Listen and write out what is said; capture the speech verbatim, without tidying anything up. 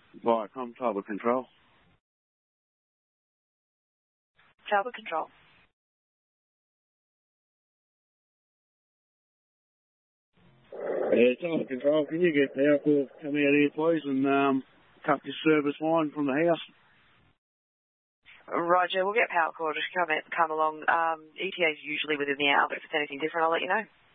Viacom, Tower Control. Tower Control. Yeah, Tower Control, can you get power call come out here, please, and um, cut this service line from the house? Roger, we'll get power call. Just come, come along. Um, E T A is usually within the hour, but if it's anything different, I'll let you know.